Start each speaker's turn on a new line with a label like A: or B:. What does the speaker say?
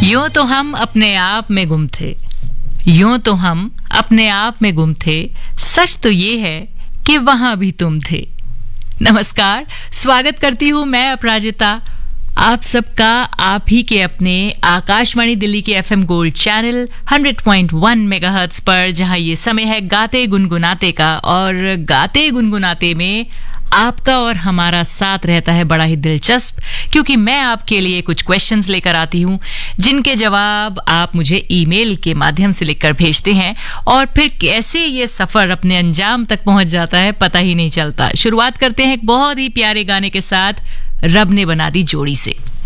A: यूं तो हम अपने आप में गुम थे, यूं तो हम अपने आप में गुम थे, सच तो ये है कि वहां भी तुम थे। नमस्कार, स्वागत करती हूं मैं अपराजिता आप सबका आप ही के अपने आकाशवाणी दिल्ली के एफएम गोल्ड चैनल 100.1 मेगाहर्ट्ज पर, जहां ये समय है गाते गुनगुनाते का। और गाते गुनगुनाते में आपका और हमारा साथ रहता है बड़ा ही दिलचस्प, क्योंकि मैं आपके लिए कुछ क्वेश्चंस लेकर आती हूं जिनके जवाब आप मुझे ईमेल के माध्यम से लिखकर भेजते हैं, और फिर कैसे ये सफर अपने अंजाम तक पहुंच जाता है पता ही नहीं चलता। शुरुआत करते हैं एक बहुत ही प्यारे गाने के साथ, रब ने बना दी जोड़ी से।